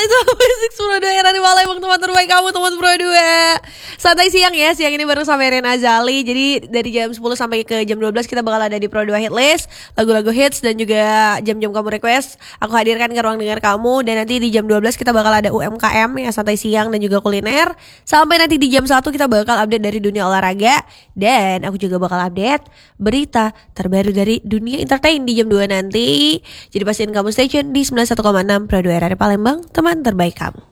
santai sama Basics Pro 2 era di Palembang, teman terbaik kamu, teman Pro 2. Santai siang ya, siang ini bareng sama Rian Azali. Jadi dari jam 10 sampai ke jam 12 kita bakal ada di Pro 2 Hitlist, lagu-lagu hits dan juga jam-jam kamu request. Aku hadirkan ke ruang dengar kamu. Dan nanti di jam 12 kita bakal ada UMKM ya, santai siang dan juga kuliner. Sampai nanti di jam 1 kita bakal update dari dunia olahraga. Dan aku juga bakal update berita terbaru dari dunia entertain di jam 2 nanti. Jadi pastiin kamu stay tune di 91,6 Pro 2 RRI Palembang, teman terbaik kamu.